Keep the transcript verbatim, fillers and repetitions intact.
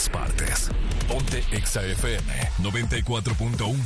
todas partes. Ponte Exa F M noventa y cuatro punto uno.